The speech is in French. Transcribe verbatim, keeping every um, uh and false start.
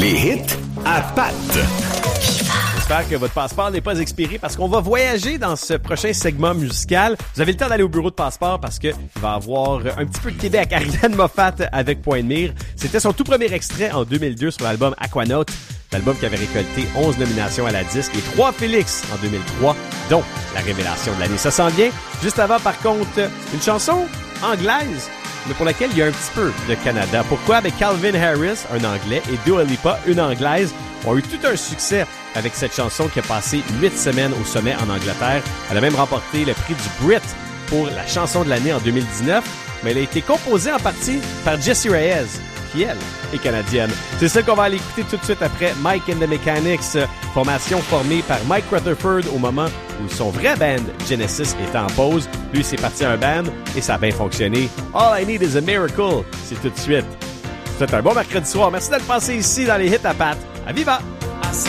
Les hits à Pat. J'espère que votre passeport n'est pas expiré parce qu'on va voyager dans ce prochain segment musical. Vous avez le temps d'aller au bureau de passeport parce que il va y avoir un petit peu de Québec. Ariane Moffat avec Point de mire. C'était son tout premier extrait en deux mille deux sur l'album Aquanaut. L'album qui avait récolté onze nominations à la disque et trois Félix en deux mille trois, dont la révélation de l'année. Ça s'en vient. Juste avant, par contre, une chanson anglaise, mais pour laquelle il y a un petit peu de Canada. Pourquoi? Ben Calvin Harris, un Anglais, et Dua Lipa, une Anglaise, ont eu tout un succès avec cette chanson qui a passé huit semaines au sommet en Angleterre. Elle a même remporté le prix du Brit pour la chanson de l'année en deux mille dix-neuf, mais elle a été composée en partie par Jessie Reyez, qui, elle, est canadienne. C'est ça qu'on va aller écouter tout de suite après Mike and the Mechanics, formation formée par Mike Rutherford au moment où son vrai band, Genesis, était en pause. Lui, c'est parti un band et ça a bien fonctionné. All I Need is a Miracle, c'est tout de suite. C'est un bon mercredi soir. Merci d'être passé ici dans les hits à Pat. À Viva!